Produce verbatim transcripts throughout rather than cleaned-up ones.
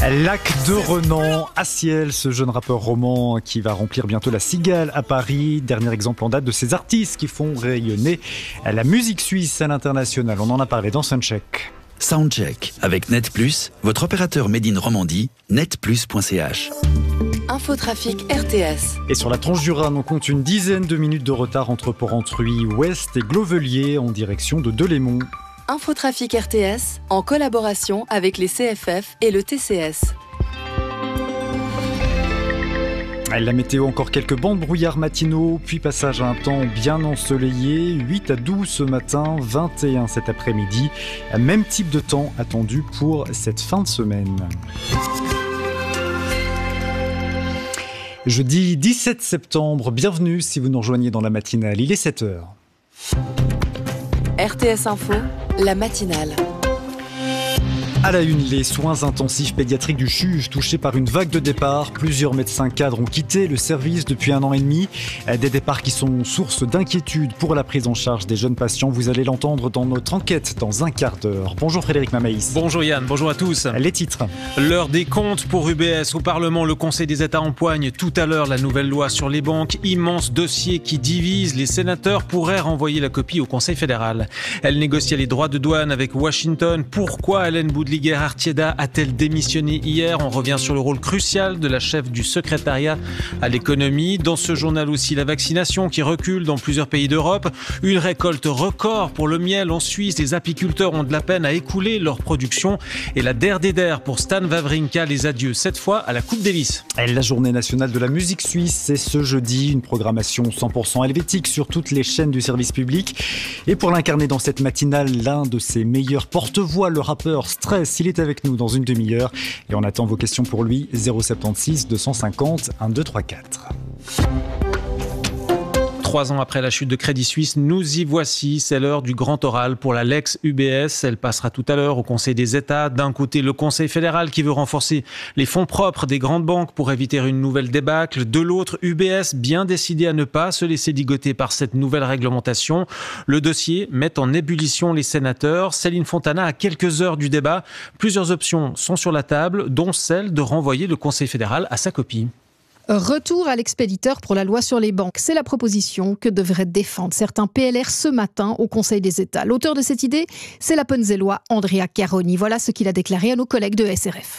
Lac de Renan, Aciel, ce jeune rappeur roman qui va remplir bientôt la Cigale à Paris. Dernier exemple en date de ces artistes qui font rayonner la musique suisse à l'international. On en a parlé dans Soundcheck. Soundcheck avec Net Plus, votre opérateur Made in Romandie, net plus point c h. Infotrafic R T S. Et sur la tranche du Rhin, on compte une dizaine de minutes de retard entre Porrentruy-Ouest et Glovelier en direction de Delémont. Infotrafic R T S, en collaboration avec les C F F et le T C S. La météo, encore quelques bancs de brouillard matinaux, puis passage à un temps bien ensoleillé, huit à douze ce matin, vingt et un cet après-midi. Même type de temps attendu pour cette fin de semaine. Jeudi dix-sept septembre, bienvenue si vous nous rejoignez dans la matinale, il est sept heures. R T S Info, la matinale. À la une, les soins intensifs pédiatriques du CHUV touchés par une vague de départs. Plusieurs médecins cadres ont quitté le service depuis un an et demi. Des départs qui sont source d'inquiétude pour la prise en charge des jeunes patients. Vous allez l'entendre dans notre enquête dans un quart d'heure. Bonjour Frédéric Mamaïs. Bonjour Yann, bonjour à tous. Les titres. L'heure des comptes pour U B S. Au Parlement, le Conseil des États empoigne tout à l'heure la nouvelle loi sur les banques. Immense dossier qui divise. Les sénateurs pourraient renvoyer la copie au Conseil fédéral. Elle négociait les droits de douane avec Washington. Pourquoi Hélène Boudliger Artieda a-t-elle démissionné hier? On revient sur le rôle crucial de la chef du secrétariat à l'économie. Dans ce journal aussi, la vaccination qui recule dans plusieurs pays d'Europe. Une récolte record pour le miel en Suisse. Les apiculteurs ont de la peine à écouler leur production. Et la der des der pour Stan Wawrinka, les adieux cette fois à la Coupe Davis. La journée nationale de la musique suisse, c'est ce jeudi. Une programmation cent pour cent helvétique sur toutes les chaînes du service public. Et pour l'incarner dans cette matinale, l'un de ses meilleurs porte-voix, le rappeur Stress. Il est avec nous dans une demi-heure et on attend vos questions pour lui. zéro soixante-seize deux cent cinquante douze trente-quatre. Trois ans après la chute de Crédit Suisse, nous y voici. C'est l'heure du grand oral pour la Lex U B S. Elle passera tout à l'heure au Conseil des États. D'un côté, le Conseil fédéral qui veut renforcer les fonds propres des grandes banques pour éviter une nouvelle débâcle. De l'autre, U B S bien décidé à ne pas se laisser ligoter par cette nouvelle réglementation. Le dossier met en ébullition les sénateurs. Céline Fontana, à quelques heures du débat, plusieurs options sont sur la table, dont celle de renvoyer le Conseil fédéral à sa copie. Retour à l'expéditeur pour la loi sur les banques. C'est la proposition que devraient défendre certains P L R ce matin au Conseil des États. L'auteur de cette idée, c'est la Ponzellois Andrea Chiaroni. Voilà ce qu'il a déclaré à nos collègues de S R F.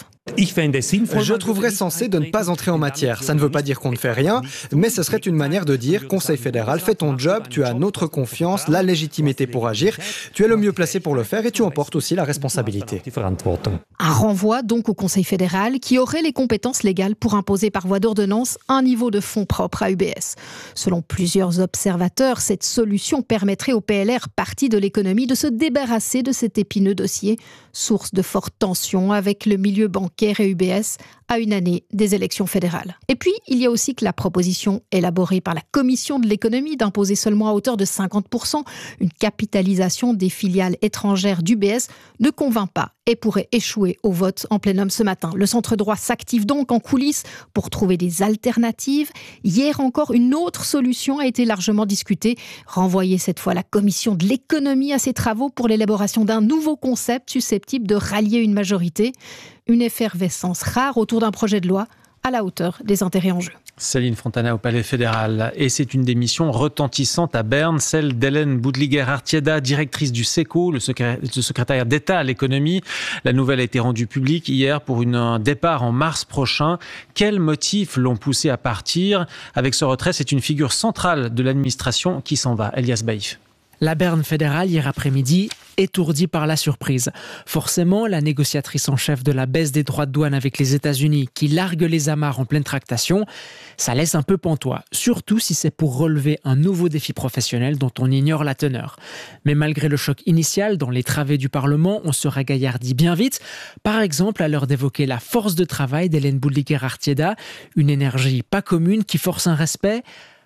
Je trouverais sensé de ne pas entrer en matière. Ça ne veut pas dire qu'on ne fait rien, mais ce serait une manière de dire « Conseil fédéral, fais ton job, tu as notre confiance, la légitimité pour agir, tu es le mieux placé pour le faire et tu emportes aussi la responsabilité. » Un renvoi donc au Conseil fédéral qui aurait les compétences légales pour imposer par voie d'ordonnance un niveau de fonds propre à U B S. Selon plusieurs observateurs, cette solution permettrait au P L R, parti de l'économie, de se débarrasser de cet épineux dossier, source de fortes tensions avec le milieu bancaire et U B S à une année des élections fédérales. Et puis, il y a aussi que la proposition élaborée par la Commission de l'économie d'imposer seulement à hauteur de cinquante pour cent une capitalisation des filiales étrangères d'U B S ne convainc pas et pourrait échouer au vote en plénum ce matin. Le centre droit s'active donc en coulisses pour trouver des alternatives. Hier encore, une autre solution a été largement discutée. Renvoyer cette fois la Commission de l'économie à ses travaux pour l'élaboration d'un nouveau concept susceptible de rallier une majorité. Une effervescence rare autour d'un projet de loi à la hauteur des intérêts en jeu. Céline Fontana au Palais fédéral. Et c'est une démission retentissante à Berne, celle d'Hélène Boudliger Artieda, directrice du SECO, le secrétaire d'État à l'économie. La nouvelle a été rendue publique hier pour une, un départ en mars prochain. Quels motifs l'ont poussée à partir? Avec ce retrait, c'est une figure centrale de l'administration qui s'en va. Elias Baïf. La Berne fédérale, hier après-midi, étourdie par la surprise. Forcément, la négociatrice en chef de la baisse des droits de douane avec les États-Unis, qui largue les amarres en pleine tractation, ça laisse un peu pantois, surtout si c'est pour relever un nouveau défi professionnel dont on ignore la teneur. Mais malgré le choc initial dans les travées du Parlement, on se ragaillardit bien vite. Par exemple, à l'heure d'évoquer la force de travail d'Hélène Boudliger Artieda, une énergie pas commune qui force un respect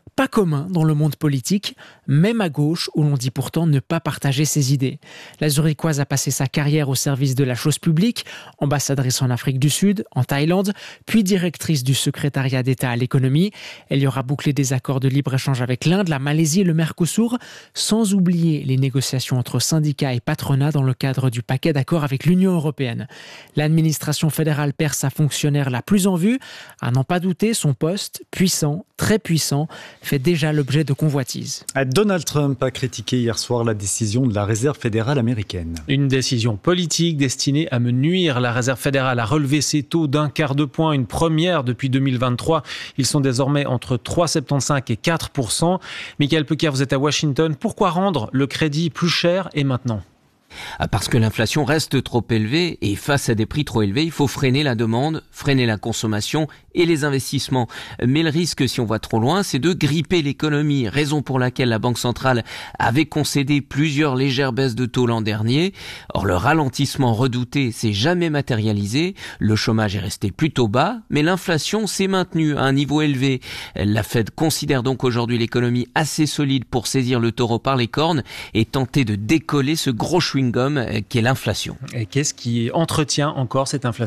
pas commun dans le monde politique, même à gauche où l'on dit pourtant ne pas partager ses idées. La Zurichoise a passé sa carrière au service de la chose publique, ambassadrice en Afrique du Sud, en Thaïlande, puis directrice du secrétariat d'État à l'économie. Elle y aura bouclé des accords de libre-échange avec l'Inde, la Malaisie et le Mercosur, sans oublier les négociations entre syndicats et patronat dans le cadre du paquet d'accords avec l'Union européenne. L'administration fédérale perd sa fonctionnaire la plus en vue. À n'en pas douter, son poste, puissant, très puissant, fait déjà l'objet de convoitises. Donald Trump a critiqué hier soir la décision de la Réserve fédérale américaine. Une décision politique destinée à me nuire. La Réserve fédérale a relevé ses taux d'un quart de point, une première depuis deux mille vingt-trois. Ils sont désormais entre trois virgule soixante-quinze et quatre pour cent. Michael Pecker, vous êtes à Washington. Pourquoi rendre le crédit plus cher et maintenant ? Parce que l'inflation reste trop élevée et face à des prix trop élevés, il faut freiner la demande, freiner la consommation et les investissements. Mais le risque, si on va trop loin, c'est de gripper l'économie, raison pour laquelle la Banque centrale avait concédé plusieurs légères baisses de taux l'an dernier. Or, le ralentissement redouté s'est jamais matérialisé, le chômage est resté plutôt bas, mais l'inflation s'est maintenue à un niveau élevé. La Fed considère donc aujourd'hui l'économie assez solide pour saisir le taureau par les cornes et tenter de décoller ce gros chewing-gum qu'est l'inflation. Et qu'est-ce qui entretient encore cette inflation ?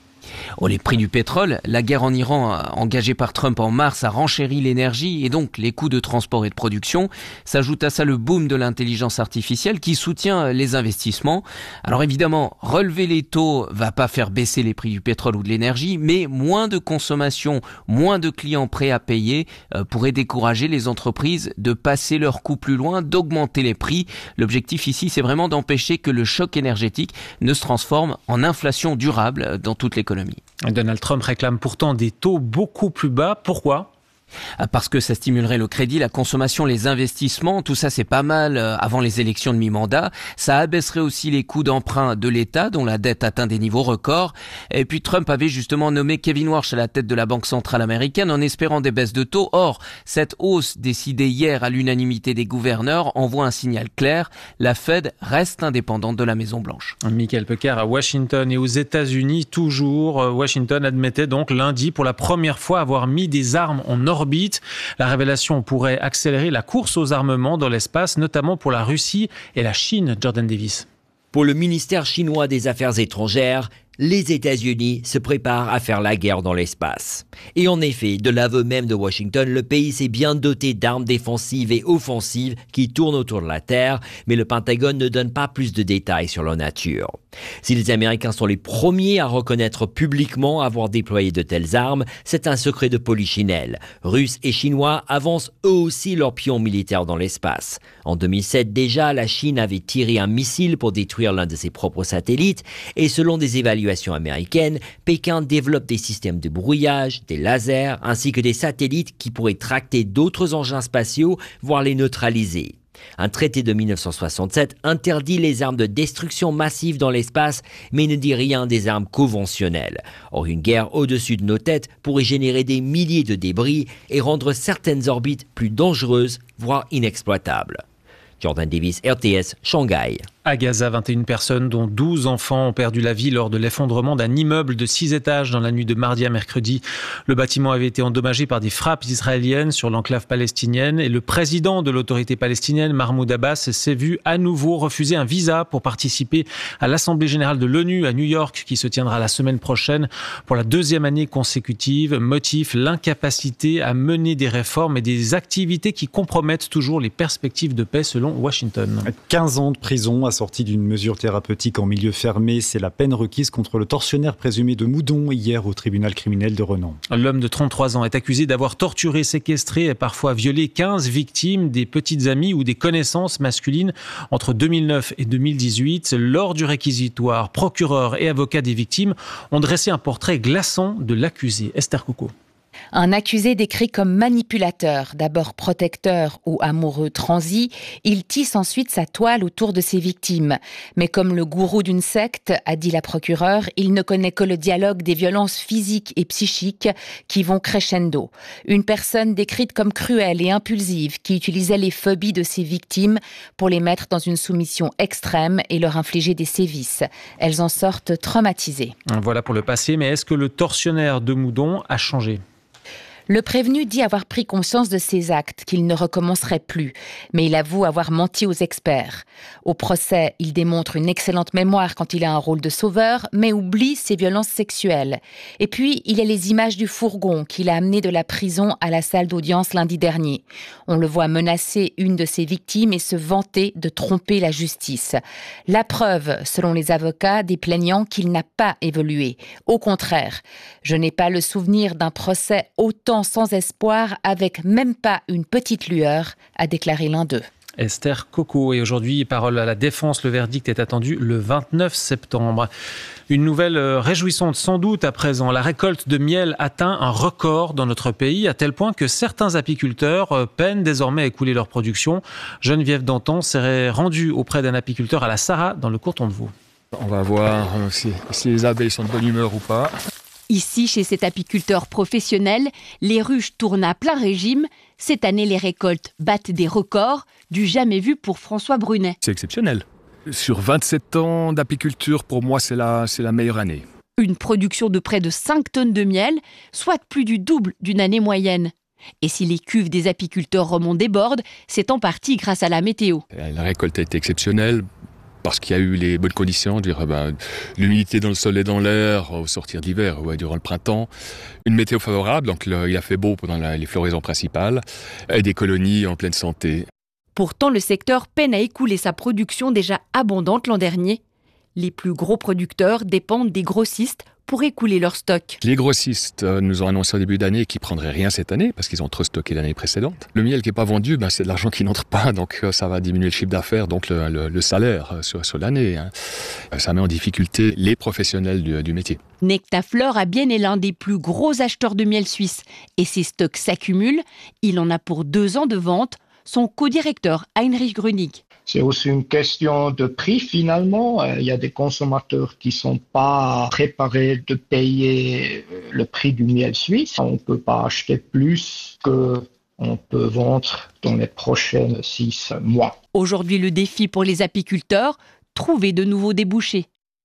Oh, les prix du pétrole, la guerre en Iran engagée par Trump en mars a renchéri l'énergie et donc les coûts de transport et de production. S'ajoute à ça le boom de l'intelligence artificielle qui soutient les investissements. Alors évidemment, relever les taux va pas faire baisser les prix du pétrole ou de l'énergie, mais moins de consommation, moins de clients prêts à payer euh, pourrait décourager les entreprises de passer leurs coûts plus loin, d'augmenter les prix. L'objectif ici, c'est vraiment d'empêcher que le choc énergétique ne se transforme en inflation durable dans toute l'économie. Donald Trump réclame pourtant des taux beaucoup plus bas. Pourquoi ? Parce que ça stimulerait le crédit, la consommation, les investissements, tout ça c'est pas mal avant les élections de mi-mandat. Ça abaisserait aussi les coûts d'emprunt de l'État dont la dette atteint des niveaux records. Et puis Trump avait justement nommé Kevin Warsh à la tête de la Banque centrale américaine en espérant des baisses de taux. Or, cette hausse décidée hier à l'unanimité des gouverneurs envoie un signal clair. La Fed reste indépendante de la Maison-Blanche. Michael Pecker à Washington et aux États-Unis toujours. Washington admettait donc lundi pour la première fois avoir mis des armes en orbite. La révélation pourrait accélérer la course aux armements dans l'espace, notamment pour la Russie et la Chine. Jordan Davis. Pour le ministère chinois des Affaires étrangères, les États-Unis se préparent à faire la guerre dans l'espace. Et en effet, de l'aveu même de Washington, le pays s'est bien doté d'armes défensives et offensives qui tournent autour de la Terre, mais le Pentagone ne donne pas plus de détails sur leur nature. Si les Américains sont les premiers à reconnaître publiquement avoir déployé de telles armes, c'est un secret de polichinelle. Russes et Chinois avancent eux aussi leurs pions militaires dans l'espace. En deux mille sept déjà, la Chine avait tiré un missile pour détruire l'un de ses propres satellites, et selon des évaluations américaine, Pékin développe des systèmes de brouillage, des lasers, ainsi que des satellites qui pourraient tracter d'autres engins spatiaux, voire les neutraliser. Un traité de mille neuf cent soixante-sept interdit les armes de destruction massive dans l'espace, mais ne dit rien des armes conventionnelles. Or, une guerre au-dessus de nos têtes pourrait générer des milliers de débris et rendre certaines orbites plus dangereuses, voire inexploitables. Jordan Davis, R T S, Shanghai. À Gaza, vingt et une personnes, dont douze enfants, ont perdu la vie lors de l'effondrement d'un immeuble de six étages dans la nuit de mardi à mercredi. Le bâtiment avait été endommagé par des frappes israéliennes sur l'enclave palestinienne et le président de l'autorité palestinienne, Mahmoud Abbas, s'est vu à nouveau refuser un visa pour participer à l'Assemblée générale de l'ONU à New York qui se tiendra la semaine prochaine pour la deuxième année consécutive. Motif, l'incapacité à mener des réformes et des activités qui compromettent toujours les perspectives de paix selon Washington. quinze ans de prison assortie d'une mesure thérapeutique en milieu fermé, c'est la peine requise contre le tortionnaire présumé de Moudon hier au tribunal criminel de Renan. L'homme de trente-trois ans est accusé d'avoir torturé, séquestré et parfois violé quinze victimes, des petites amies ou des connaissances masculines entre deux mille neuf et deux mille dix-huit. Lors du réquisitoire, procureur et avocats des victimes ont dressé un portrait glaçant de l'accusé. Esther Coucou. Un accusé décrit comme manipulateur, d'abord protecteur ou amoureux transi, il tisse ensuite sa toile autour de ses victimes. Mais comme le gourou d'une secte, a dit la procureure, il ne connaît que le dialogue des violences physiques et psychiques qui vont crescendo. Une personne décrite comme cruelle et impulsive qui utilisait les phobies de ses victimes pour les mettre dans une soumission extrême et leur infliger des sévices. Elles en sortent traumatisées. Voilà pour le passé, mais est-ce que le tortionnaire de Moudon a changé ? Le prévenu dit avoir pris conscience de ses actes, qu'il ne recommencerait plus, mais il avoue avoir menti aux experts. Au procès, il démontre une excellente mémoire quand il a un rôle de sauveur, mais oublie ses violences sexuelles. Et puis, il y a les images du fourgon qu'il a amené de la prison à la salle d'audience lundi dernier. On le voit menacer une de ses victimes et se vanter de tromper la justice. La preuve, selon les avocats des plaignants, qu'il n'a pas évolué. Au contraire, je n'ai pas le souvenir d'un procès autant sans espoir, avec même pas une petite lueur, a déclaré l'un d'eux. Esther Coco. Et aujourd'hui, parole à la défense, le verdict est attendu le vingt-neuf septembre. Une nouvelle réjouissante sans doute à présent. La récolte de miel atteint un record dans notre pays, à tel point que certains apiculteurs peinent désormais à écouler leur production. Geneviève Danton s'est rendue auprès d'un apiculteur à la Sarraz, dans le canton de Vaud. On va voir si, si les abeilles sont de bonne humeur ou pas. Ici, chez cet apiculteur professionnel, les ruches tournent à plein régime. Cette année, les récoltes battent des records, du jamais vu pour François Brunet. C'est exceptionnel. Sur vingt-sept ans d'apiculture, pour moi, c'est la, c'est la meilleure année. Une production de près de cinq tonnes de miel, soit plus du double d'une année moyenne. Et si les cuves des apiculteurs romans débordent, c'est en partie grâce à la météo. La récolte a été exceptionnelle. Parce qu'il y a eu les bonnes conditions, dire, ben, l'humidité dans le sol et dans l'air au sortir d'hiver, ouais, durant le printemps, une météo favorable, donc le, il a fait beau pendant la, les floraisons principales, et des colonies en pleine santé. Pourtant, le secteur peine à écouler sa production déjà abondante l'an dernier. Les plus gros producteurs dépendent des grossistes pour écouler leur stock. Les grossistes nous ont annoncé au début d'année qu'ils ne prendraient rien cette année parce qu'ils ont trop stocké l'année précédente. Le miel qui n'est pas vendu, ben, c'est de l'argent qui n'entre pas, donc ça va diminuer le chiffre d'affaires, donc le, le, le salaire sur, sur l'année. Hein. Ça met en difficulté les professionnels du, du métier. Nectafleur à Bienne est l'un des plus gros acheteurs de miel suisse et ses stocks s'accumulent. Il en a pour deux ans de vente. Son co-directeur Heinrich Grünig. C'est aussi une question de prix finalement. Il y a des consommateurs qui ne sont pas préparés de payer le prix du miel suisse. On ne peut pas acheter plus qu'on peut vendre dans les prochains six mois. Aujourd'hui, le défi pour les apiculteurs, trouver de nouveaux débouchés.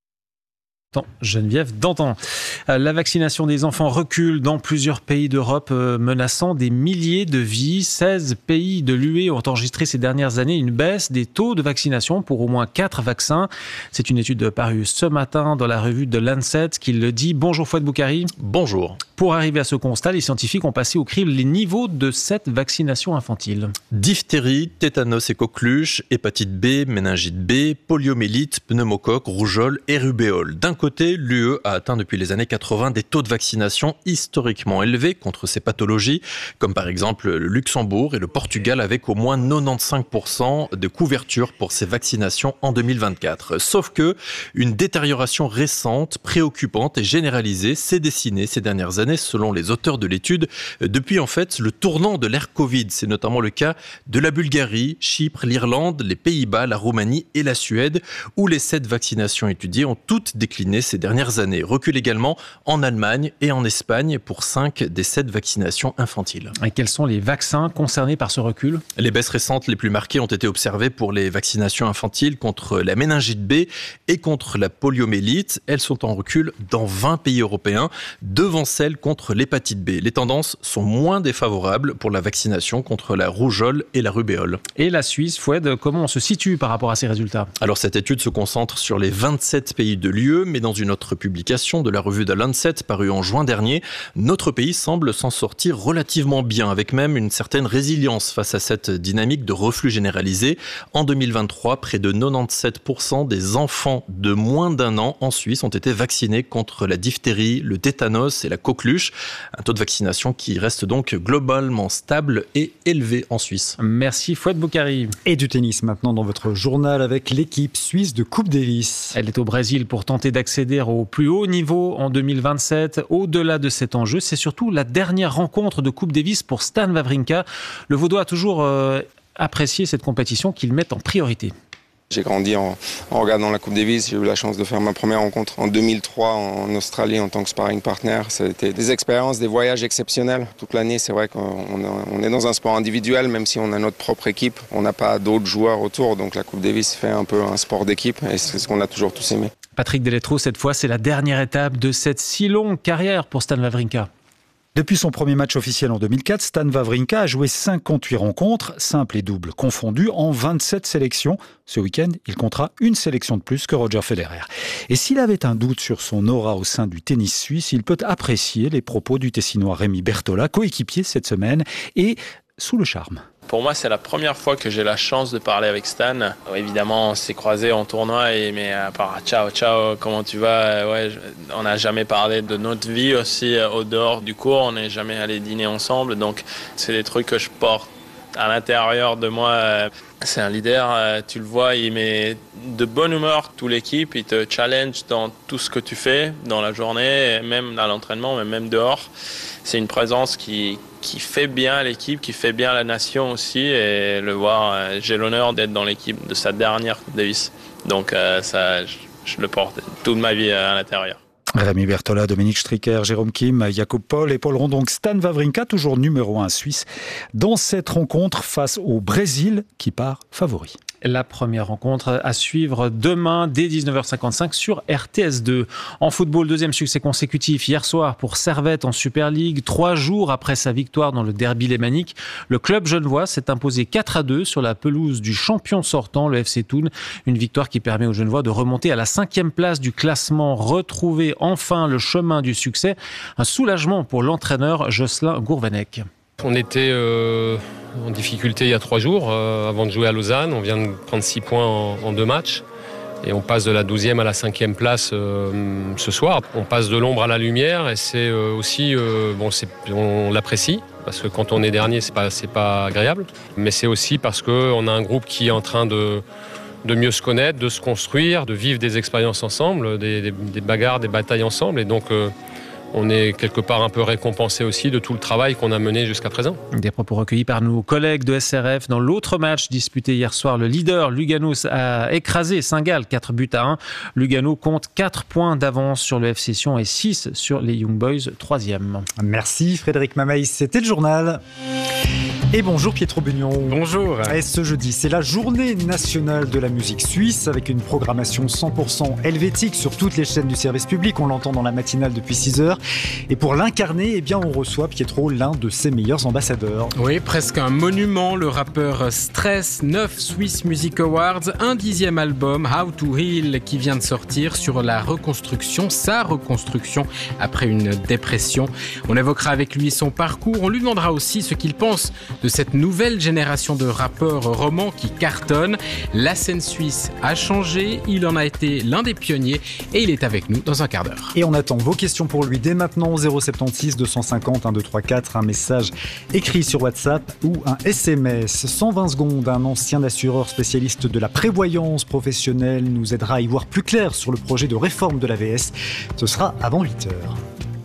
Geneviève Danton. La vaccination des enfants recule dans plusieurs pays d'Europe, menaçant des milliers de vies. seize pays de l'U E ont enregistré ces dernières années une baisse des taux de vaccination pour au moins quatre vaccins. C'est une étude parue ce matin dans la revue de Lancet qui le dit. Bonjour Fouad Boukari. Bonjour. Pour arriver à ce constat, les scientifiques ont passé au crible les niveaux de cette vaccination infantile. Diphtérie, tétanos et coqueluche, hépatite B, méningite B, poliomyélite, pneumocoque, rougeole et rubéole. D'un côté, l'U E a atteint depuis les années quatre-vingts des taux de vaccination historiquement élevés contre ces pathologies, comme par exemple le Luxembourg et le Portugal avec au moins quatre-vingt-quinze pour cent de couverture pour ces vaccinations en deux mille vingt-quatre. Sauf que une détérioration récente, préoccupante et généralisée s'est dessinée ces dernières années selon les auteurs de l'étude depuis en fait le tournant de l'ère Covid. C'est notamment le cas de la Bulgarie, Chypre, l'Irlande, les Pays-Bas, la Roumanie et la Suède où les sept vaccinations étudiées ont toutes décliné ces dernières années. Recul également en Allemagne et en Espagne pour cinq des sept vaccinations infantiles. Et quels sont les vaccins concernés par ce recul ? Les baisses récentes les plus marquées ont été observées pour les vaccinations infantiles contre la méningite B et contre la poliomyélite. Elles sont en recul dans vingt pays européens, devant celles contre l'hépatite B. Les tendances sont moins défavorables pour la vaccination contre la rougeole et la rubéole. Et la Suisse, Fouad, comment on se situe par rapport à ces résultats ? Alors cette étude se concentre sur les vingt-sept pays de l'U E, mais dans une autre publication de la revue de Lancet parue en juin dernier, notre pays semble s'en sortir relativement bien, avec même une certaine résilience face à cette dynamique de reflux généralisé. En deux mille vingt-trois, près de quatre-vingt-dix-sept pour cent des enfants de moins d'un an en Suisse ont été vaccinés contre la diphtérie, le tétanos et la coqueluche. Un taux de vaccination qui reste donc globalement stable et élevé en Suisse. Merci Fouad Boukari. Et du tennis maintenant dans votre journal avec l'équipe suisse de Coupe Davis. Elle est au Brésil pour tenter d'accéder au plus haut niveau en deux mille vingt-sept. Au-delà de cet enjeu, c'est surtout la dernière rencontre de Coupe Davis pour Stan Wawrinka. Le Vaudois a toujours euh, apprécié cette compétition qu'il met en priorité. J'ai grandi en, en regardant la Coupe Davis. J'ai eu la chance de faire ma première rencontre en deux mille trois en Australie en tant que sparring partner. C'était des expériences, des voyages exceptionnels. Toute l'année, c'est vrai qu'on on est dans un sport individuel, même si on a notre propre équipe. On n'a pas d'autres joueurs autour, donc la Coupe Davis fait un peu un sport d'équipe et c'est ce qu'on a toujours tous aimé. Patrick Deletreau, cette fois, c'est la dernière étape de cette si longue carrière pour Stan Wawrinka. Depuis son premier match officiel en deux mille quatre, Stan Wawrinka a joué cinquante-huit rencontres, simples et doubles confondus, en vingt-sept sélections. Ce week-end, il comptera une sélection de plus que Roger Federer. Et s'il avait un doute sur son aura au sein du tennis suisse, il peut apprécier les propos du Tessinois Rémi Bertola, coéquipier cette semaine, et sous le charme. Pour moi, c'est la première fois que j'ai la chance de parler avec Stan. Évidemment, on s'est croisés en tournoi, et, mais à part « ciao, ciao, comment tu vas ?» ouais, on n'a jamais parlé de notre vie aussi au dehors du cours. On n'est jamais allé dîner ensemble. Donc, c'est des trucs que je porte à l'intérieur de moi. C'est un leader, tu le vois, il met de bonne humeur toute l'équipe. Il te challenge dans tout ce que tu fais dans la journée, même à l'entraînement, mais même dehors. C'est une présence qui... qui fait bien l'équipe, qui fait bien la nation aussi, et le voir, j'ai l'honneur d'être dans l'équipe de sa dernière Coupe Davis. Donc euh, ça, je, je le porte toute ma vie à l'intérieur. Rémi Bertola, Dominique Stricker, Jérôme Kim, Jacob Paul et Paul Rondon. Stan Wawrinka, toujours numéro un suisse, dans cette rencontre face au Brésil, qui part favori. La première rencontre à suivre demain dès dix-neuf heures cinquante-cinq sur R T S deux. En football, deuxième succès consécutif hier soir pour Servette en Super League. Trois jours après sa victoire dans le derby lémanique, le club genevois s'est imposé quatre à deux sur la pelouse du champion sortant, le F C Thun. Une victoire qui permet aux Genevois de remonter à la cinquième place du classement, retrouver enfin le chemin du succès. Un soulagement pour l'entraîneur Jocelyn Gourvenec. On était euh, en difficulté il y a trois jours euh, avant de jouer à Lausanne. On vient de prendre six points en, en deux matchs. Et on passe de la douzième à la cinquième place euh, ce soir. On passe de l'ombre à la lumière et c'est euh, aussi, euh, bon, c'est, on l'apprécie. Parce que quand on est dernier, c'est pas, c'est pas agréable. Mais c'est aussi parce qu'on a un groupe qui est en train de, de mieux se connaître, de se construire, de vivre des expériences ensemble, des, des, des bagarres, des batailles ensemble. Et donc... Euh, on est quelque part un peu récompensé aussi de tout le travail qu'on a mené jusqu'à présent. Des propos recueillis par nos collègues de S R F. Dans l'autre match disputé hier soir, le leader Lugano a écrasé Saint-Gall quatre buts à un. Lugano compte quatre points d'avance sur le F C Sion et six sur les Young Boys, troisième. Merci Frédéric Mamaïs, c'était le journal. Et bonjour Pietro Bugnon. Bonjour. Et ce jeudi, c'est la journée nationale de la musique suisse avec une programmation cent pour cent helvétique sur toutes les chaînes du service public. On l'entend dans la matinale depuis six heures. Et pour l'incarner, eh bien, on reçoit Pietro, l'un de ses meilleurs ambassadeurs. Oui, presque un monument, le rappeur Stress, neuf Swiss Music Awards, un dixième album, How to Heal, qui vient de sortir sur la reconstruction, sa reconstruction après une dépression. On évoquera avec lui son parcours, on lui demandera aussi ce qu'il pense de cette nouvelle génération de rappeurs romans qui cartonnent. La scène suisse a changé, il en a été l'un des pionniers et il est avec nous dans un quart d'heure. Et on attend vos questions pour lui dès maintenant, zéro sept six deux cent cinquante un deux trois quatre, un message écrit sur WhatsApp ou un S M S. cent vingt secondes, un ancien assureur spécialiste de la prévoyance professionnelle nous aidera à y voir plus clair sur le projet de réforme de l'A V S. Ce sera avant huit heures.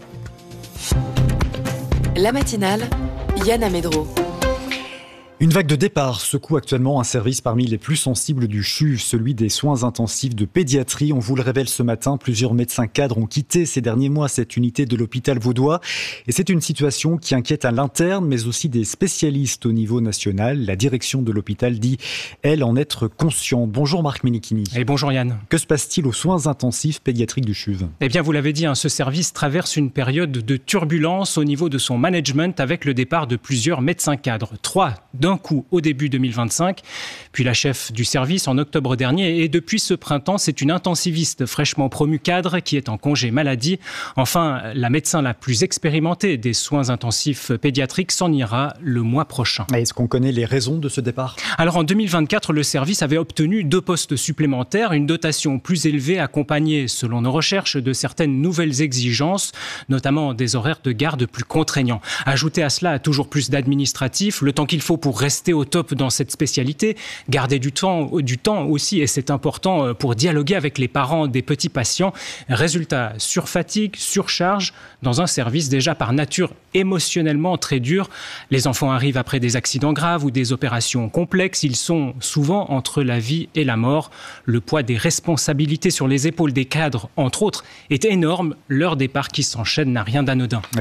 La matinale, Yann Amedro. Une vague de départ secoue actuellement un service parmi les plus sensibles du C H U V, celui des soins intensifs de pédiatrie. On vous le révèle ce matin, plusieurs médecins cadres ont quitté ces derniers mois cette unité de l'hôpital vaudois. Et c'est une situation qui inquiète à l'interne, mais aussi des spécialistes au niveau national. La direction de l'hôpital dit, elle, en être consciente. Bonjour Marc Menichini. Et bonjour Yann. Que se passe-t-il aux soins intensifs pédiatriques du C H U V ? Eh bien, vous l'avez dit, hein, ce service traverse une période de turbulence au niveau de son management avec le départ de plusieurs médecins cadres. Trois d'un coup au début deux mille vingt-cinq, puis la chef du service en octobre dernier. Et depuis ce printemps, c'est une intensiviste fraîchement promue cadre qui est en congé maladie. Enfin, la médecin la plus expérimentée des soins intensifs pédiatriques s'en ira le mois prochain. Est-ce qu'on connaît les raisons de ce départ ? Alors en deux mille vingt-quatre, le service avait obtenu deux postes supplémentaires, une dotation plus élevée accompagnée, selon nos recherches, de certaines nouvelles exigences, notamment des horaires de garde plus contraignants. Ajoutez à cela toujours plus d'administratifs, le temps qu'il faut pour rester au top dans cette spécialité, garder du temps, du temps aussi, et c'est important pour dialoguer avec les parents des petits patients. Résultat, surfatigue, surcharge, dans un service déjà par nature émotionnellement très dur. Les enfants arrivent après des accidents graves ou des opérations complexes. Ils sont souvent entre la vie et la mort. Le poids des responsabilités sur les épaules des cadres, entre autres, est énorme. Leur départ qui s'enchaîne n'a rien d'anodin. Et pourquoi ?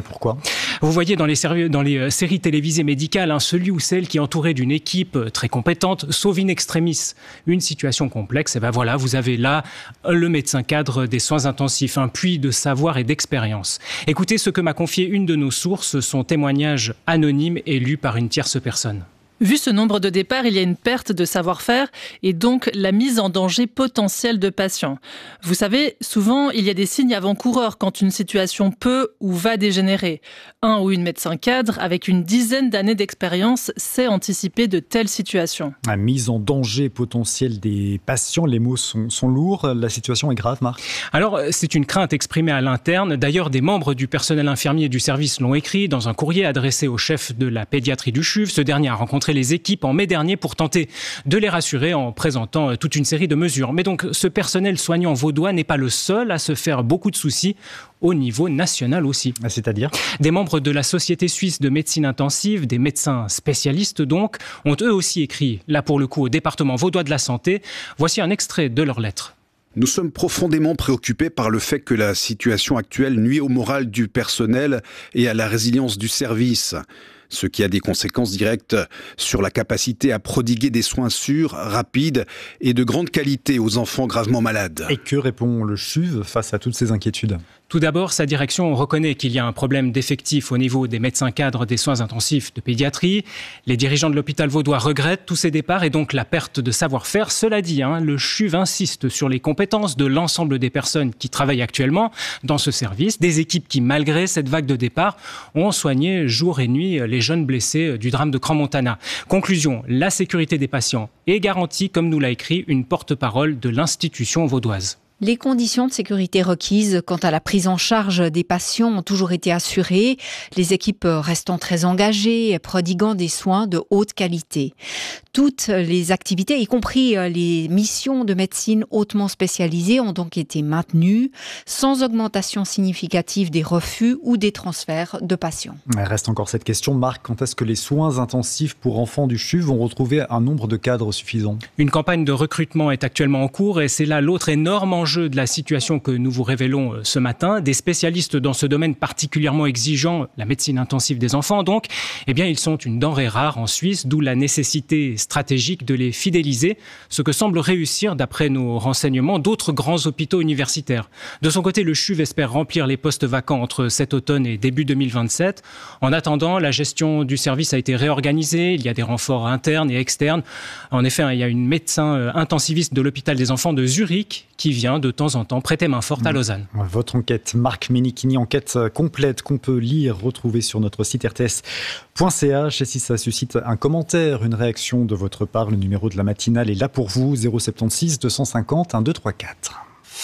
Vous voyez dans les, séries, dans les séries télévisées médicales, hein, celui ou celle qui est entouré d'une équipe très compétente sauve in extremis une situation complexe. Et ben voilà, vous avez là le médecin cadre des soins intensifs, un puits de savoir et d'expérience. Écoutez ce que m'a confié une de nos sources, son témoignage anonyme et lu par une tierce personne. Vu ce nombre de départs, il y a une perte de savoir-faire et donc la mise en danger potentielle de patients. Vous savez, souvent, il y a des signes avant-coureurs quand une situation peut ou va dégénérer. Un ou une médecin cadre, avec une dizaine d'années d'expérience, sait anticiper de telles situations. La mise en danger potentielle des patients, les mots sont, sont lourds. La situation est grave, Marc. Alors, c'est une crainte exprimée à l'interne. D'ailleurs, des membres du personnel infirmier du service l'ont écrit dans un courrier adressé au chef de la pédiatrie du C H U V. Ce dernier a rencontré les équipes en mai dernier pour tenter de les rassurer en présentant toute une série de mesures. Mais donc, ce personnel soignant vaudois n'est pas le seul à se faire beaucoup de soucis au niveau national aussi. C'est-à-dire ? Des membres de la Société suisse de médecine intensive, des médecins spécialistes donc, ont eux aussi écrit, là pour le coup au département vaudois de la santé. Voici un extrait de leur lettre. Nous sommes profondément préoccupés par le fait que la situation actuelle nuit au moral du personnel et à la résilience du service, ce qui a des conséquences directes sur la capacité à prodiguer des soins sûrs, rapides et de grande qualité aux enfants gravement malades. Et que répond le C H U V face à toutes ces inquiétudes ? Tout d'abord, sa direction reconnaît qu'il y a un problème d'effectifs au niveau des médecins cadres des soins intensifs de pédiatrie. Les dirigeants de l'hôpital vaudois regrettent tous ces départs et donc la perte de savoir-faire. Cela dit, hein, le C H U V insiste sur les compétences de l'ensemble des personnes qui travaillent actuellement dans ce service. Des équipes qui, malgré cette vague de départ, ont soigné jour et nuit les jeunes blessés du drame de Crans-Montana. Conclusion, la sécurité des patients est garantie, comme nous l'a écrit une porte-parole de l'institution vaudoise. Les conditions de sécurité requises quant à la prise en charge des patients ont toujours été assurées, les équipes restant très engagées et prodiguant des soins de haute qualité. Toutes les activités, y compris les missions de médecine hautement spécialisées, ont donc été maintenues, sans augmentation significative des refus ou des transferts de patients. Il reste encore cette question, Marc, quand est-ce que les soins intensifs pour enfants du C H U V vont retrouver un nombre de cadres suffisant ? Une campagne de recrutement est actuellement en cours et c'est là l'autre énorme enjeu de la situation que nous vous révélons ce matin. Des spécialistes dans ce domaine particulièrement exigeant, la médecine intensive des enfants donc, eh bien ils sont une denrée rare en Suisse, d'où la nécessité stratégique de les fidéliser, ce que semble réussir, d'après nos renseignements, d'autres grands hôpitaux universitaires. De son côté, le C H U V espère remplir les postes vacants entre cet automne et début deux mille vingt-sept. En attendant, la gestion du service a été réorganisée, il y a des renforts internes et externes. En effet, il y a une médecin intensiviste de l'hôpital des enfants de Zurich qui vient de temps en temps prêter main forte à Lausanne. Votre enquête, Marc Menichini, enquête complète qu'on peut lire, retrouver sur notre site r t s point c h. Et si ça suscite un commentaire, une réaction de votre part, le numéro de la matinale est là pour vous, zéro sept six deux cent cinquante un deux trois quatre.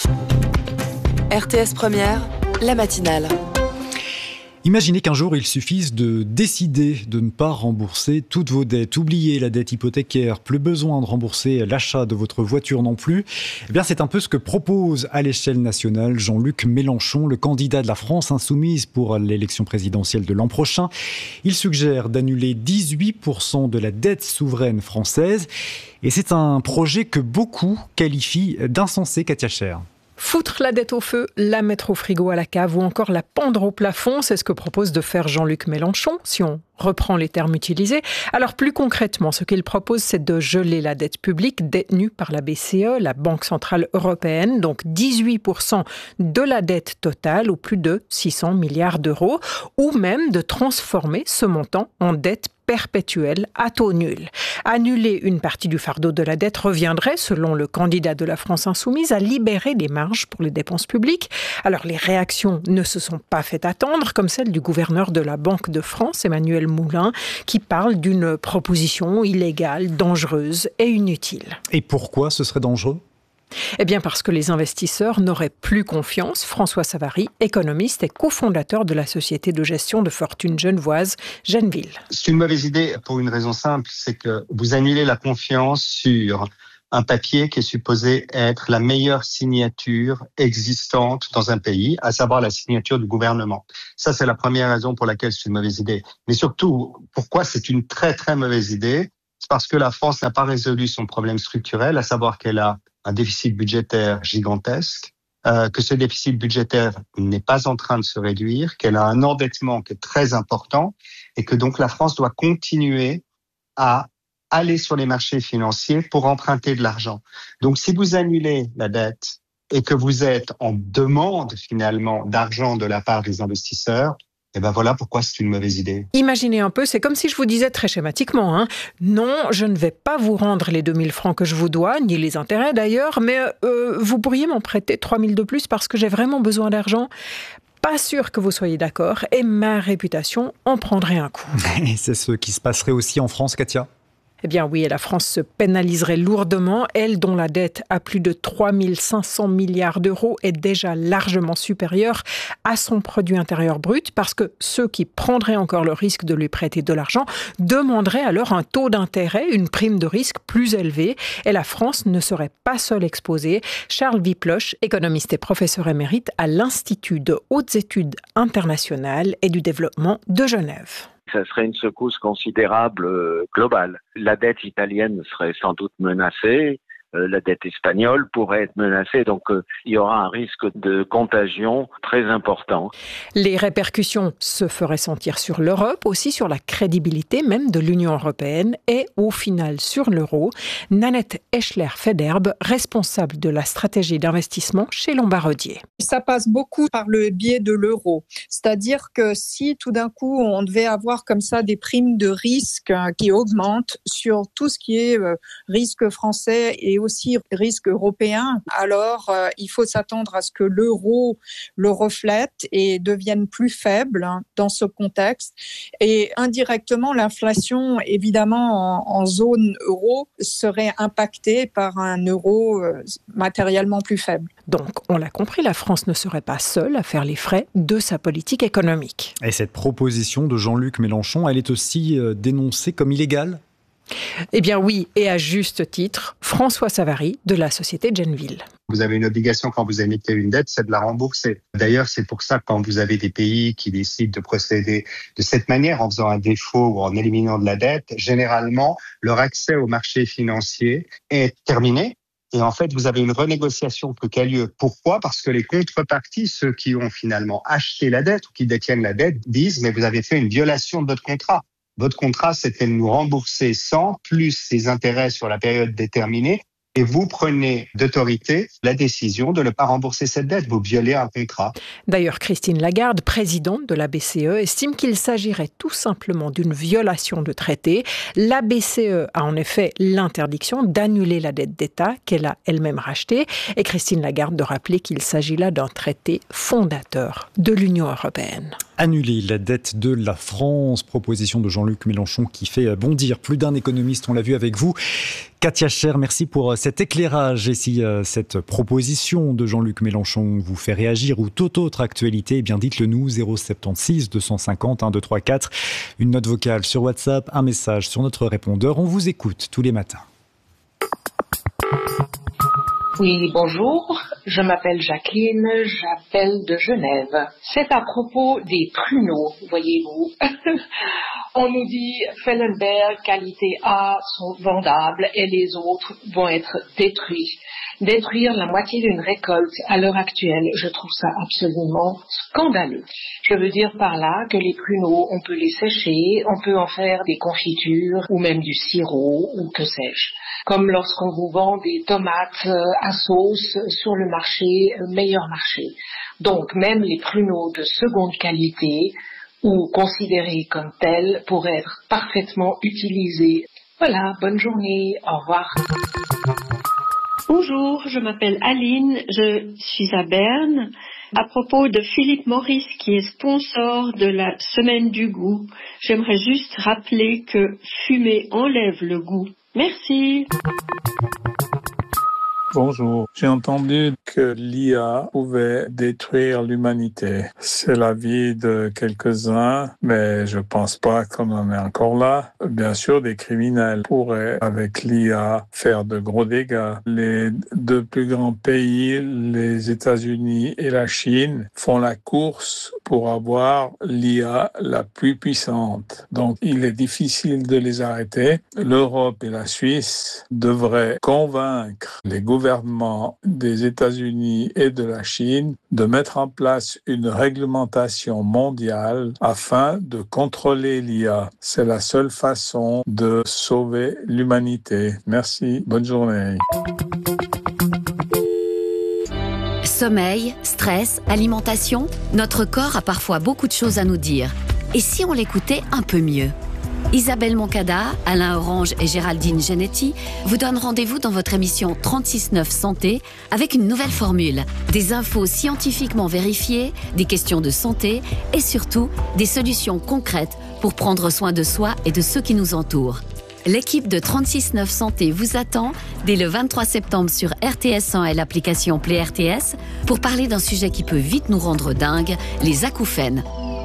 R T S Première, la matinale. Imaginez qu'un jour, il suffise de décider de ne pas rembourser toutes vos dettes. Oubliez la dette hypothécaire, plus besoin de rembourser l'achat de votre voiture non plus. Eh bien, c'est un peu ce que propose à l'échelle nationale Jean-Luc Mélenchon, le candidat de la France insoumise pour l'élection présidentielle de l'an prochain. Il suggère d'annuler dix-huit pour cent de la dette souveraine française. Et c'est un projet que beaucoup qualifient d'insensé, Katia Cher. Foutre la dette au feu, la mettre au frigo à la cave ou encore la pendre au plafond, c'est ce que propose de faire Jean-Luc Mélenchon, si on reprend les termes utilisés. Alors plus concrètement, ce qu'il propose, c'est de geler la dette publique détenue par la B C E, la Banque Centrale Européenne, donc dix-huit pour cent de la dette totale, ou plus de six cents milliards d'euros, ou même de transformer ce montant en dette perpétuelle à taux nul. Annuler une partie du fardeau de la dette reviendrait, selon le candidat de la France insoumise, à libérer des marges pour les dépenses publiques. Alors les réactions ne se sont pas fait attendre, comme celle du gouverneur de la Banque de France, Emmanuel Moulin, qui parle d'une proposition illégale, dangereuse et inutile. Et pourquoi ce serait dangereux ? Eh bien parce que les investisseurs n'auraient plus confiance. François Savary, économiste et cofondateur de la société de gestion de fortune genevoise Genville. C'est une mauvaise idée pour une raison simple, c'est que vous annulez la confiance sur un papier qui est supposé être la meilleure signature existante dans un pays, à savoir la signature du gouvernement. Ça, c'est la première raison pour laquelle c'est une mauvaise idée. Mais surtout, pourquoi c'est une très très mauvaise idée ? C'est parce que la France n'a pas résolu son problème structurel, à savoir qu'elle a un déficit budgétaire gigantesque, euh, que ce déficit budgétaire n'est pas en train de se réduire, qu'elle a un endettement qui est très important et que donc la France doit continuer à aller sur les marchés financiers pour emprunter de l'argent. Donc si vous annulez la dette et que vous êtes en demande finalement d'argent de la part des investisseurs, et ben voilà pourquoi c'est une mauvaise idée. Imaginez un peu, c'est comme si je vous disais très schématiquement, hein, non, je ne vais pas vous rendre les deux mille francs que je vous dois, ni les intérêts d'ailleurs, mais euh, vous pourriez m'en prêter trois mille de plus parce que j'ai vraiment besoin d'argent. Pas sûr que vous soyez d'accord et ma réputation en prendrait un coup. Et c'est ce qui se passerait aussi en France, Katia ? Eh bien oui, et la France se pénaliserait lourdement, elle dont la dette à plus de trois mille cinq cents milliards d'euros est déjà largement supérieure à son produit intérieur brut, parce que ceux qui prendraient encore le risque de lui prêter de l'argent demanderaient alors un taux d'intérêt, une prime de risque plus élevée, et la France ne serait pas seule exposée. Charles Wiploch, économiste et professeur émérite à l'Institut de hautes études internationales et du développement de Genève. Ça serait une secousse considérable euh, globale. La dette italienne serait sans doute menacée, euh, la dette espagnole pourrait être menacée, donc euh, il y aura un risque de contagion très important. Les répercussions se feraient sentir sur l'Europe, aussi sur la crédibilité même de l'Union européenne et au final sur l'euro. Nanette Eschler-Federbe, responsable de la stratégie d'investissement chez Lombardier. Ça passe beaucoup par le biais de l'euro. C'est-à-dire que si tout d'un coup on devait avoir comme ça des primes de risque qui augmentent sur tout ce qui est risque français et aussi risque européen, alors euh, il faut s'attendre à ce que l'euro le reflète et devienne plus faible dans ce contexte. Et indirectement, l'inflation, évidemment, en, en zone euro, serait impactée par un euro euh, matériellement plus faible. Donc, on l'a compris, la France ne serait pas seule à faire les frais de sa politique économique. Et cette proposition de Jean-Luc Mélenchon, elle est aussi euh, dénoncée comme illégale ? Eh bien oui, et à juste titre, François Savary de la société Genville. Vous avez une obligation quand vous émettez une dette, c'est de la rembourser. D'ailleurs, c'est pour ça que quand vous avez des pays qui décident de procéder de cette manière, en faisant un défaut ou en éliminant de la dette, généralement, leur accès au marché financier est terminé. Et en fait, vous avez une renégociation qui a lieu. Pourquoi ? Parce que les contreparties, ceux qui ont finalement acheté la dette ou qui détiennent la dette, disent « mais vous avez fait une violation de votre contrat ». Votre contrat, c'était de nous rembourser cent plus ses intérêts sur la période déterminée. Et vous prenez d'autorité la décision de ne pas rembourser cette dette. Vous violez un contrat. D'ailleurs, Christine Lagarde, présidente de la B C E, estime qu'il s'agirait tout simplement d'une violation de traité. La B C E a en effet l'interdiction d'annuler la dette d'État qu'elle a elle-même rachetée. Et Christine Lagarde de rappeler qu'il s'agit là d'un traité fondateur de l'Union européenne. Annuler la dette de la France, proposition de Jean-Luc Mélenchon qui fait bondir plus d'un économiste, on l'a vu avec vous. Katia Scher, merci pour cet éclairage. Et si euh, cette proposition de Jean-Luc Mélenchon vous fait réagir ou toute autre actualité, eh bien dites-le nous, zéro sept six deux cent cinquante un deux trois quatre. Une note vocale sur WhatsApp, un message sur notre répondeur. On vous écoute tous les matins. Oui, bonjour, je m'appelle Jacqueline, j'appelle de Genève. C'est à propos des pruneaux, voyez-vous. On nous dit Fellenberg, qualité A, sont vendables et les autres vont être détruits. Détruire la moitié d'une récolte à l'heure actuelle, je trouve ça absolument scandaleux. Je veux dire par là que les pruneaux, on peut les sécher, on peut en faire des confitures ou même du sirop ou que sais-je. Comme lorsqu'on vous vend des tomates à sauce sur le marché, meilleur marché. Donc même les pruneaux de seconde qualité ou considérés comme tels pourraient être parfaitement utilisés. Voilà, bonne journée, au revoir. Bonjour, je m'appelle Aline, je suis à Berne. À propos de Philippe Maurice qui est sponsor de la Semaine du goût, j'aimerais juste rappeler que fumer enlève le goût. Merci. Bonjour, j'ai entendu que l'I A pouvait détruire l'humanité. C'est l'avis de quelques-uns, mais je pense pas qu'on en est encore là. Bien sûr, des criminels pourraient, avec l'I A, faire de gros dégâts. Les deux plus grands pays, les États-Unis et la Chine, font la course pour avoir l'I A la plus puissante. Donc, il est difficile de les arrêter. L'Europe et la Suisse devraient convaincre les gouvernements gouvernements des États-Unis et de la Chine de mettre en place une réglementation mondiale afin de contrôler l'I A. C'est la seule façon de sauver l'humanité. Merci, bonne journée. Sommeil, stress, alimentation, notre corps a parfois beaucoup de choses à nous dire. Et si on l'écoutait un peu mieux ? Isabelle Moncada, Alain Orange et Géraldine Genetti vous donnent rendez-vous dans votre émission trente-six neuf Santé avec une nouvelle formule. Des infos scientifiquement vérifiées, des questions de santé et surtout des solutions concrètes pour prendre soin de soi et de ceux qui nous entourent. L'équipe de trente-six neuf Santé vous attend dès le vingt-trois septembre sur R T S un et l'application Play R T S pour parler d'un sujet qui peut vite nous rendre dingues, les acouphènes.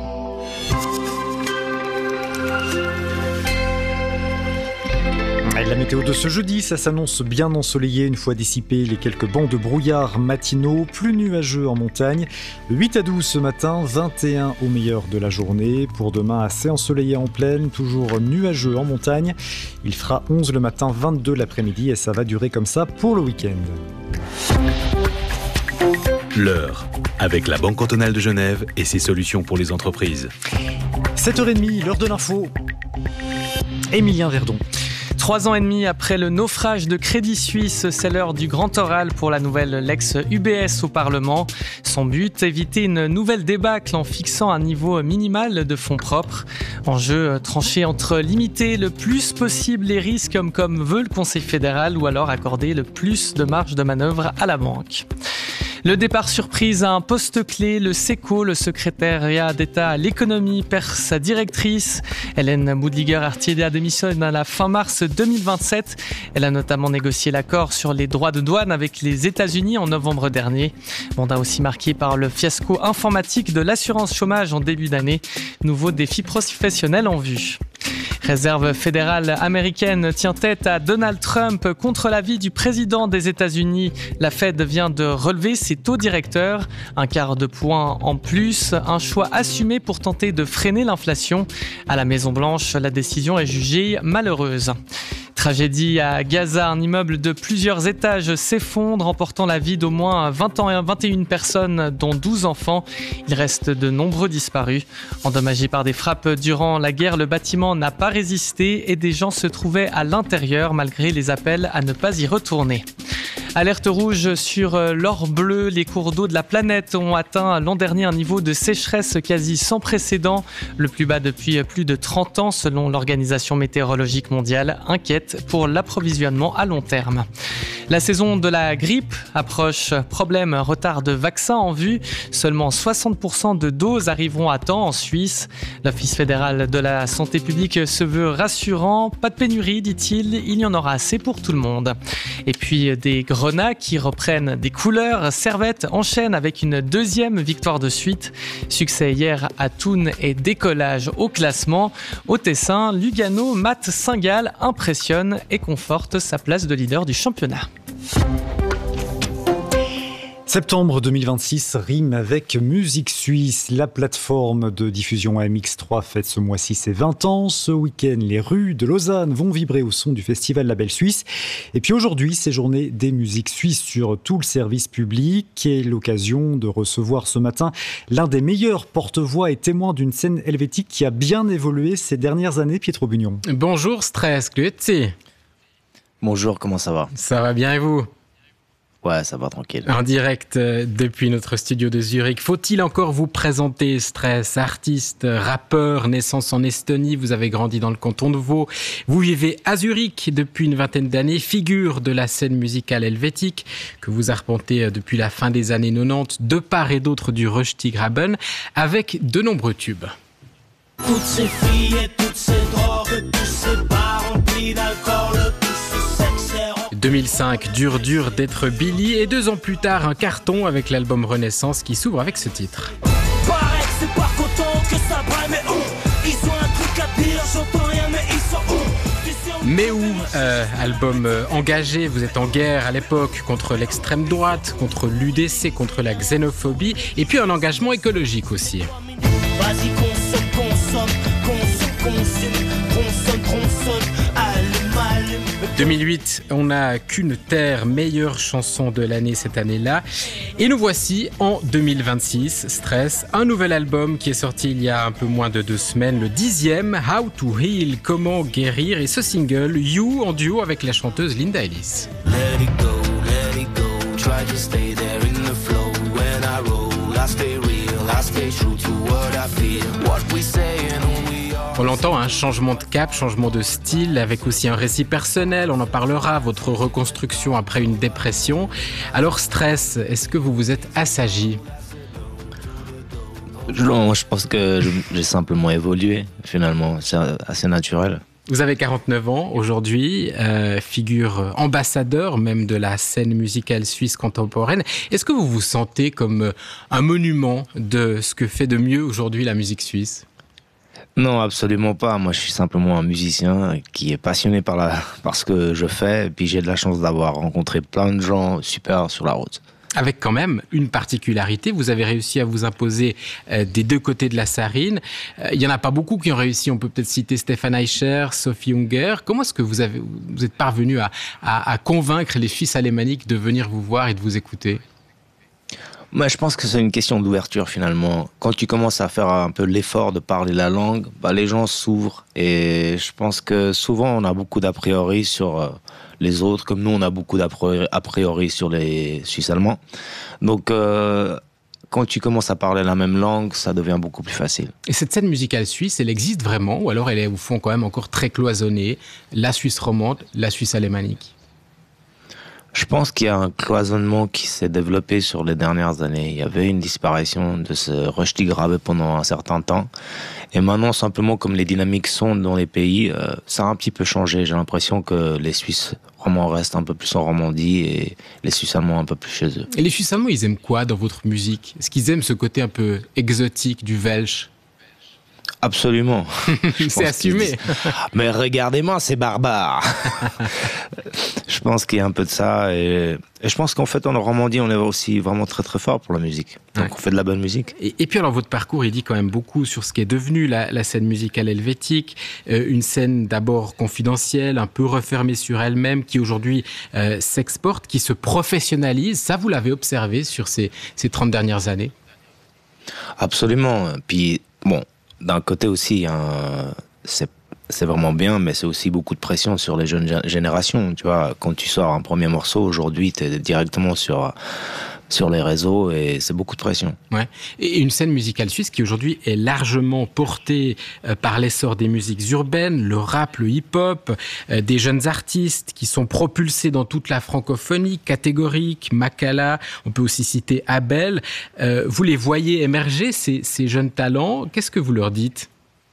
La météo de ce jeudi, ça s'annonce bien ensoleillé une fois dissipés les quelques bancs de brouillard matinaux, plus nuageux en montagne. huit à douze ce matin, vingt et un au meilleur de la journée. Pour demain, assez ensoleillé en plaine, toujours nuageux en montagne. Il fera onze le matin, vingt-deux l'après-midi et ça va durer comme ça pour le week-end. L'heure, avec la Banque cantonale de Genève et ses solutions pour les entreprises. sept heures trente, l'heure de l'info. Émilien Verdon. Trois ans et demi après le naufrage de Crédit Suisse, c'est l'heure du grand oral pour la nouvelle Lex U B S au Parlement. Son but, éviter une nouvelle débâcle en fixant un niveau minimal de fonds propres. Enjeu tranché entre limiter le plus possible les risques comme, comme veut le Conseil fédéral ou alors accorder le plus de marge de manœuvre à la banque. Le départ surprise à un poste clé, le SECO, le secrétariat d'État à l'économie, perd sa directrice. Hélène Boudliger-Artieda démissionne à la fin mars deux mille vingt-sept. Elle a notamment négocié l'accord sur les droits de douane avec les États-Unis en novembre dernier. Mandat aussi marqué par le fiasco informatique de l'assurance chômage en début d'année. Nouveaux défis professionnels en vue. Réserve fédérale américaine tient tête à Donald Trump contre l'avis du président des États-Unis. La Fed vient de relever ses taux directeurs. Un quart de point en plus, un choix assumé pour tenter de freiner l'inflation. À la Maison-Blanche, la décision est jugée malheureuse. Tragédie à Gaza, un immeuble de plusieurs étages s'effondre, emportant la vie d'au moins vingt et une personnes, dont douze enfants. Il reste de nombreux disparus. Endommagé par des frappes durant la guerre, le bâtiment n'a pas résisté et des gens se trouvaient à l'intérieur malgré les appels à ne pas y retourner. Alerte rouge sur l'or bleu. Les cours d'eau de la planète ont atteint l'an dernier un niveau de sécheresse quasi sans précédent, le plus bas depuis plus de trente ans selon l'Organisation météorologique mondiale, inquiète pour l'approvisionnement à long terme. La saison de la grippe approche. Problème, retard de vaccins en vue. Seulement soixante pour cent de doses arriveront à temps en Suisse. L'Office fédéral de la santé publique se veut rassurant. Pas de pénurie, dit-il, il y en aura assez pour tout le monde. Et puis des grenats qui reprennent des couleurs. Servette enchaîne avec une deuxième victoire de suite. Succès hier à Thun et décollage au classement. Au Tessin, Lugano, Matt Saint-Gall impressionne et conforte sa place de leader du championnat. Septembre deux mille vingt-six rime avec Musique Suisse. La plateforme de diffusion A M X trois fête ce mois-ci ses vingt ans. Ce week-end, les rues de Lausanne vont vibrer au son du festival Label Suisse. Et puis aujourd'hui, c'est journée des musiques suisses sur tout le service public. Et l'occasion de recevoir ce matin l'un des meilleurs porte-voix et témoins d'une scène helvétique qui a bien évolué ces dernières années, Pietro Bugnon. Bonjour, Stress, grüezi. Bonjour, comment ça va? Ça va bien et vous? Ouais, ça va, tranquille. En direct euh, depuis notre studio de Zurich. Faut-il encore vous présenter, Stress, artiste, rappeur, naissance en Estonie, vous avez grandi dans le canton de Vaud, vous vivez à Zurich depuis une vingtaine d'années, figure de la scène musicale helvétique que vous arpentez depuis la fin des années quatre-vingt-dix, de part et d'autre du Röstigraben, avec de nombreux tubes. Toutes ces filles et toutes ces drogues, tous ces bars remplis d'alcool, tout ce sexe est... deux mille cinq, dur dur d'être Billy, et deux ans plus tard, un carton avec l'album Renaissance qui s'ouvre avec ce titre. Pareil que c'est pas content que ça braille, mais où ils ont un truc à dire, j'entends rien, mais ils sont où? Mais où euh, album euh, engagé, vous êtes en guerre à l'époque contre l'extrême droite, contre l'U D C, contre la xénophobie, et puis un engagement écologique aussi. Vas-y, consomme, consomme, consomme, consomme, consomme, consomme, allume, allume. deux mille huit, on n'a qu'une terre, meilleure chanson de l'année cette année-là. Et nous voici en deux mille vingt-six, Stress, un nouvel album qui est sorti il y a un peu moins de deux semaines, le dixième, How to Heal, comment guérir, et ce single, You, en duo avec la chanteuse Linda Ellis. Let it go, let it go, try to stay there in the flow. When I roll, I stay real, I stay true to what I feel. What we say and who we are. On l'entend, un changement de cap, changement de style, avec aussi un récit personnel, on en parlera, votre reconstruction après une dépression. Alors Stress, est-ce que vous vous êtes assagi ? Non, je pense que j'ai simplement évolué, finalement, c'est assez naturel. Vous avez quarante-neuf ans aujourd'hui, euh, figure ambassadeur même de la scène musicale suisse contemporaine. Est-ce que vous vous sentez comme un monument de ce que fait de mieux aujourd'hui la musique suisse ? Non, absolument pas. Moi, je suis simplement un musicien qui est passionné par, la, par ce que je fais. Et puis, j'ai de la chance d'avoir rencontré plein de gens super sur la route. Avec quand même une particularité, vous avez réussi à vous imposer euh, des deux côtés de la Sarine. Euh, il n'y en a pas beaucoup qui ont réussi. On peut peut-être citer Stefan Eicher, Sophie Unger. Comment est-ce que vous, avez, vous êtes parvenu à, à, à convaincre les Suisses alémaniques de venir vous voir et de vous écouter ? Moi, je pense que c'est une question d'ouverture finalement. Quand tu commences à faire un peu l'effort de parler la langue, bah, les gens s'ouvrent. Et je pense que souvent, on a beaucoup d'a priori sur euh, les autres, comme nous, on a beaucoup d'a priori sur les Suisses allemands. Donc, euh, quand tu commences à parler la même langue, ça devient beaucoup plus facile. Et cette scène musicale suisse, elle existe vraiment, ou alors elle est au fond quand même encore très cloisonnée, la Suisse romande, la Suisse alémanique ? Je pense qu'il y a un cloisonnement qui s'est développé sur les dernières années. Il y avait une disparition de ce Röstigrabe pendant un certain temps. Et maintenant, simplement, comme les dynamiques sont dans les pays, euh, ça a un petit peu changé. J'ai l'impression que les Suisses romands restent un peu plus en Romandie et les Suisses allemands un peu plus chez eux. Et les Suisses allemands, ils aiment quoi dans votre musique ? Est-ce qu'ils aiment ce côté un peu exotique du Welsh ? Absolument. C'est assumé. Mais regardez-moi, c'est barbare. Je pense qu'il y a un peu de ça. Et, et je pense qu'en fait, en Romandie, on est aussi vraiment très très fort pour la musique. Donc ouais. On fait de la bonne musique. Et, et puis alors, votre parcours, il dit quand même beaucoup sur ce qui est devenu la, la scène musicale helvétique. Euh, une scène d'abord confidentielle, un peu refermée sur elle-même, qui aujourd'hui euh, s'exporte, qui se professionnalise. Ça, vous l'avez observé sur ces, ces trente dernières années ? Absolument. Puis, bon... D'un côté aussi, hein, c'est, c'est vraiment bien, mais c'est aussi beaucoup de pression sur les jeunes générations. Tu vois, quand tu sors un premier morceau, aujourd'hui, tu es directement sur, sur les réseaux et c'est beaucoup de pression. Ouais. Et une scène musicale suisse qui aujourd'hui est largement portée par l'essor des musiques urbaines, le rap, le hip-hop, des jeunes artistes qui sont propulsés dans toute la francophonie, catégorique, Makala, on peut aussi citer Abel. Euh, vous les voyez émerger, ces, ces jeunes talents, qu'est-ce que vous leur dites ?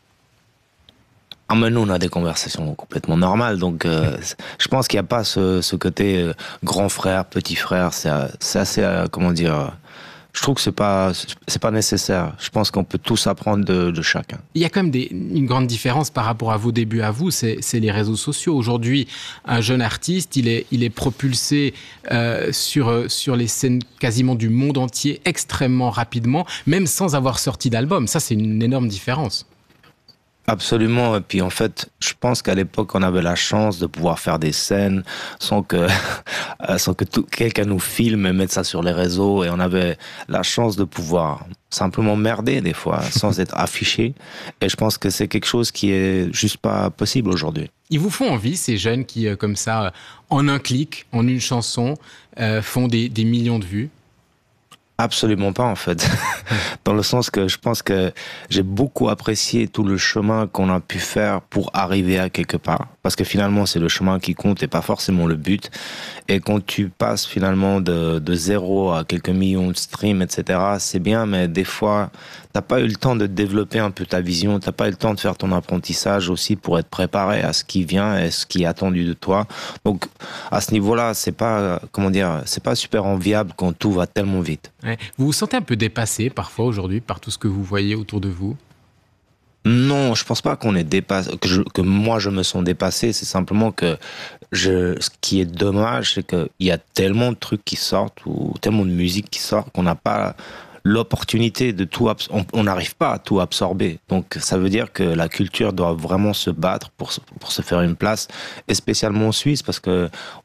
Ah mais nous on a des conversations complètement normales, donc euh, je pense qu'il n'y a pas ce, ce côté euh, grand frère, petit frère, c'est, c'est assez, euh, comment dire, euh, je trouve que c'est pas, c'est pas nécessaire. Je pense qu'on peut tous apprendre de, de chacun. Il y a quand même des, une grande différence par rapport à vos débuts à vous, c'est, c'est les réseaux sociaux. Aujourd'hui, un jeune artiste, il est, il est propulsé euh, sur, sur les scènes quasiment du monde entier extrêmement rapidement, même sans avoir sorti d'album. Ça, c'est une énorme différence. Absolument. Et puis en fait, je pense qu'à l'époque, on avait la chance de pouvoir faire des scènes sans que, sans que tout, quelqu'un nous filme et mette ça sur les réseaux. Et on avait la chance de pouvoir simplement merder des fois, sans être affiché. Et je pense que c'est quelque chose qui est juste pas possible aujourd'hui. Ils vous font envie, ces jeunes qui, comme ça, en un clic, en une chanson, euh, font des, des millions de vues? Absolument pas en fait, dans le sens que je pense que j'ai beaucoup apprécié tout le chemin qu'on a pu faire pour arriver à quelque part. Parce que finalement c'est le chemin qui compte et pas forcément le but. Et quand tu passes finalement de, de zéro à quelques millions de streams, et cetera, c'est bien, mais des fois t'as pas eu le temps de développer un peu ta vision, t'as pas eu le temps de faire ton apprentissage aussi pour être préparé à ce qui vient et ce qui est attendu de toi. Donc à ce niveau-là, c'est pas, comment dire, c'est pas super enviable quand tout va tellement vite. Ouais. Vous vous sentez un peu dépassé parfois aujourd'hui par tout ce que vous voyez autour de vous? Non, je pense pas qu'on est dépassé, que, je, que moi je me sens dépassé. C'est simplement que je, ce qui est dommage, c'est qu'il y a tellement de trucs qui sortent ou tellement de musique qui sort qu'on n'a pas l'opportunité de tout, abs- on n'arrive pas à tout absorber. Donc ça veut dire que la culture doit vraiment se battre pour, pour se faire une place, et spécialement en Suisse, parce que